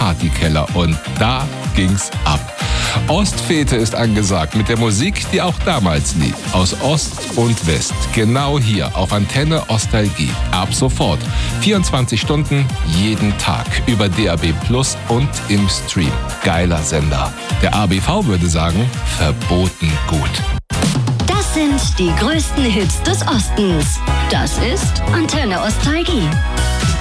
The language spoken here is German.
Partykeller und da ging's ab. Ostfete ist angesagt mit der Musik, die auch damals lief. Aus Ost und West. Genau hier auf Antenne Ostalgie. Ab sofort. 24 Stunden, jeden Tag. Über DAB Plus und im Stream. Geiler Sender. Der ABV würde sagen, verboten gut. Das sind die größten Hits des Ostens. Das ist Antenne Ostalgie.